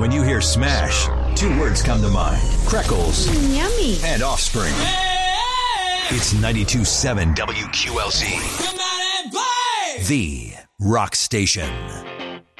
When you hear Smash, two words come to mind. Freckles Yummy. and Offspring. It's 92.7 WQLZ. The Rock Station.